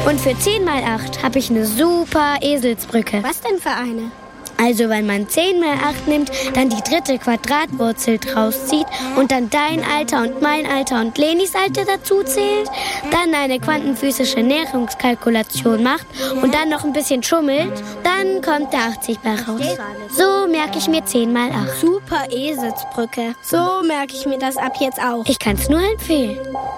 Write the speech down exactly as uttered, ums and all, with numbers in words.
Und für zehn mal acht habe ich eine super Eselsbrücke. Was denn für eine? Also wenn man zehn mal acht nimmt, dann die dritte Quadratwurzel draus zieht und dann dein Alter und mein Alter und Lenis Alter dazu zählt, dann eine quantenphysische Näherungskalkulation macht und dann noch ein bisschen schummelt, dann kommt der achtzig bei raus. So merke ich mir zehn mal acht. Super Eselsbrücke. So merke ich mir das ab jetzt auch. Ich kann es nur empfehlen.